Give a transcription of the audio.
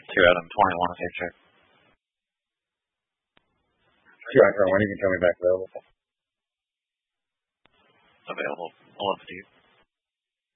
2021 safe check. Sure, when you can tell me back available. Available 11:50.